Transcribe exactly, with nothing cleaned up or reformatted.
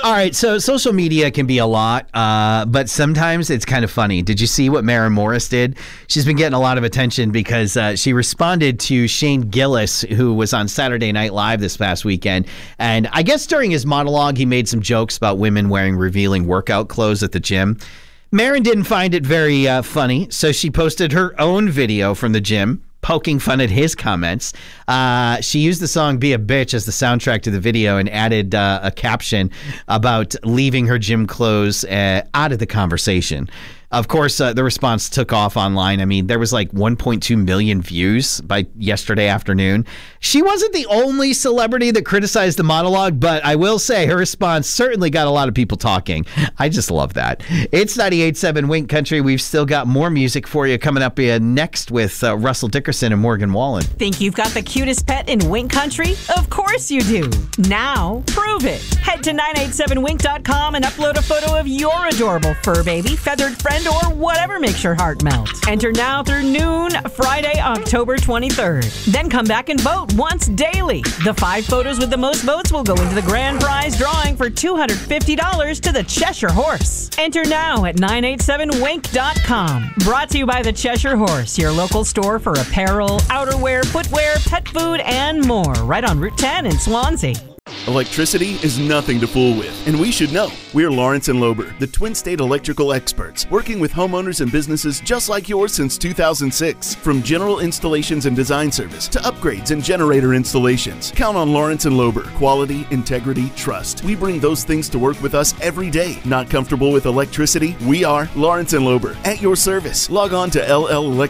All right, so social media can be a lot, uh, but sometimes it's kind of funny. Did you see what Maren Morris did? She's been getting a lot of attention because uh, she responded to Shane Gillis, who was on Saturday Night Live this past weekend. And I guess during his monologue, he made some jokes about women wearing revealing workout clothes at the gym. Maren didn't find it very uh, funny, so she posted her own video from the gym, poking fun at his comments. Uh, she used the song Be a Bitch as the soundtrack to the video and added uh, a caption about leaving her gym clothes uh, out of the conversation. Of course, uh, the response took off online. I mean, there was like one point two million views by yesterday afternoon. She wasn't the only celebrity that criticized the monologue, but I will say her response certainly got a lot of people talking. I just love that. It's ninety-eight point seven Wink Country. We've still got more music for you coming up uh, next with uh, Russell Dickerson and Morgan Wallen. Think you've got the cutest pet in Wink Country? Of course you do. Now, prove it. Head to nine eight seven wink dot com and upload a photo of your adorable fur baby, feathered friend, or whatever makes your heart melt. Enter now through noon, Friday, October twenty-third. Then come back and vote once daily. The five photos with the most votes will go into the grand prize drawing for two hundred fifty dollars to the Cheshire Horse. Enter now at nine eight seven wink dot com. Brought to you by the Cheshire Horse, your local store for apparel, outerwear, footwear, pet food, and more. Right on Route ten in Swansea. Electricity is nothing to fool with, and we should know. We're Lawrence and Lober, the Twin State electrical experts, working with homeowners and businesses just like yours since two thousand six. From general installations and design service to upgrades and generator installations, count on Lawrence and Lober. Quality, integrity, trust. We bring those things to work with us every day. Not comfortable with electricity? We are Lawrence and Lober, at your service. Log on to L L Electric.